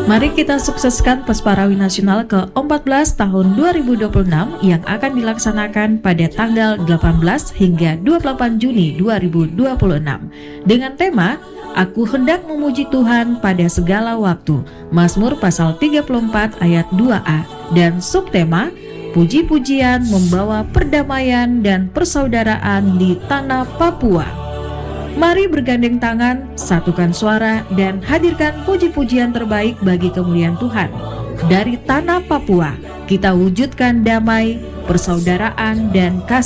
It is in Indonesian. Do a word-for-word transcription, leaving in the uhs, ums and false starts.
Mari kita sukseskan Pesparawi Nasional ke empat belas tahun dua ribu dua puluh enam yang akan dilaksanakan pada tanggal delapan belas hingga dua puluh delapan Juni dua ribu dua puluh enam dengan tema Aku hendak memuji Tuhan pada segala waktu, Mazmur pasal tiga puluh empat ayat dua a, dan subtema Puji-pujian membawa perdamaian dan persaudaraan di tanah Papua. Mari bergandeng tangan, satukan suara, dan hadirkan puji-pujian terbaik bagi kemuliaan Tuhan. Dari tanah Papua, kita wujudkan damai, persaudaraan, dan kasih